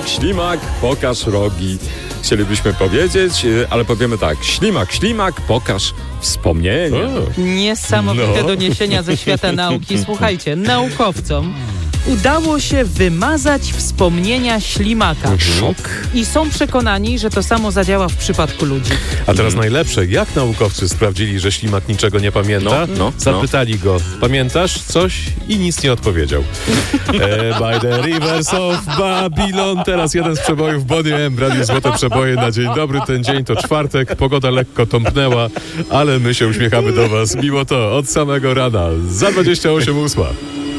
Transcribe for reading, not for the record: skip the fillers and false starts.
ślimak, pokaż rogi. Chcielibyśmy powiedzieć, ale powiemy tak. Ślimak, ślimak, pokaż wspomnienia. Niesamowite doniesienia ze świata nauki. Słuchajcie, naukowcom udało się wymazać wspomnienia ślimaka. Szok. I są przekonani, że to samo zadziała w przypadku ludzi. A teraz najlepsze, jak naukowcy sprawdzili, że ślimak niczego nie pamięta? Zapytali go, pamiętasz coś? I nic nie odpowiedział. By the rivers of Babylon. Teraz jeden z przebojów Bonnie M. w Radiu Złote Przeboje na dzień dobry. Ten dzień to czwartek, pogoda lekko tąpnęła, ale my się uśmiechamy do was. Mimo to od samego rana za 28:08.